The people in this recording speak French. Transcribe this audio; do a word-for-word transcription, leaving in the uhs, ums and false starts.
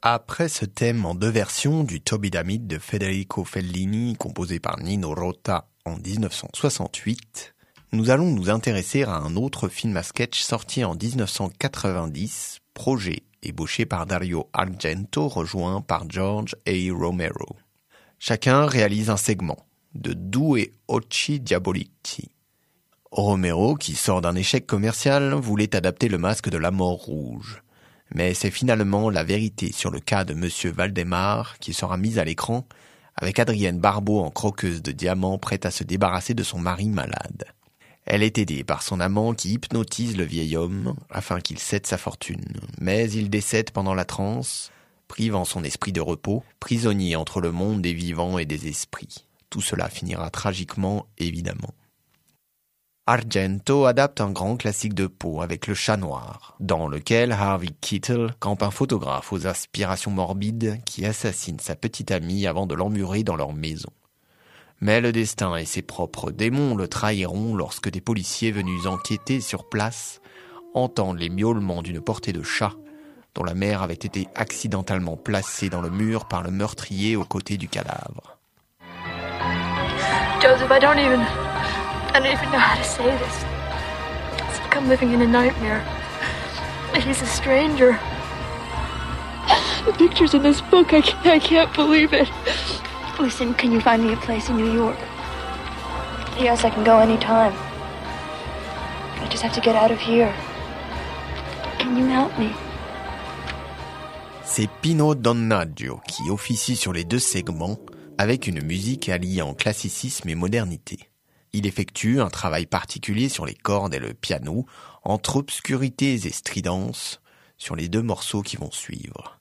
Après ce thème en deux versions du Toby Damid de Federico Fellini, composé par Nino Rota en dix-neuf cent soixante-huit, nous allons nous intéresser à un autre film à sketch sorti en dix-neuf cent quatre-vingt-dix, projet ébauché par Dario Argento, rejoint par George A. Romero. Chacun réalise un segment, de Due Occhi Diabolici. Romero, qui sort d'un échec commercial, voulait adapter Le Masque de la Mort Rouge. Mais c'est finalement La Vérité sur le cas de Monsieur Valdemar qui sera mise à l'écran, avec Adrienne Barbeau en croqueuse de diamants prête à se débarrasser de son mari malade. Elle est aidée par son amant qui hypnotise le vieil homme afin qu'il cède sa fortune. Mais il décède pendant la transe, privant son esprit de repos, prisonnier entre le monde des vivants et des esprits. Tout cela finira tragiquement, évidemment. Argento adapte un grand classique de Poe avec Le Chat Noir, dans lequel Harvey Keitel campe un photographe aux aspirations morbides qui assassine sa petite amie avant de l'emmurer dans leur maison. Mais le destin et ses propres démons le trahiront lorsque des policiers venus enquêter sur place entendent les miaulements d'une portée de chat dont la mère avait été accidentellement placée dans le mur par le meurtrier aux côtés du cadavre. Joseph, I don't even... I don't even know how to say this. It's like I'm living in a nightmare. He's a stranger. The pictures in this book, I can't, I can't believe it. Listen, can you find me a place in New York? Yes, I can go anytime. I just have to get out of here. Can you help me? C'est Pino Donaggio qui officie sur les deux segments avec une musique alliant classicisme et modernité. Il effectue un travail particulier sur les cordes et le piano, entre obscurités et stridences, sur les deux morceaux qui vont suivre.